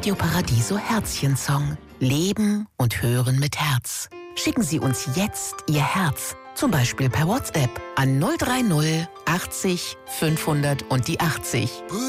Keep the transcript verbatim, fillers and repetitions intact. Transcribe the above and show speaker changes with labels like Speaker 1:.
Speaker 1: Radio Paradiso Herzchensong. Leben und hören mit Herz. Schicken Sie uns jetzt Ihr Herz, zum Beispiel per WhatsApp an null drei null achtzig fünfhundert und die achtzig.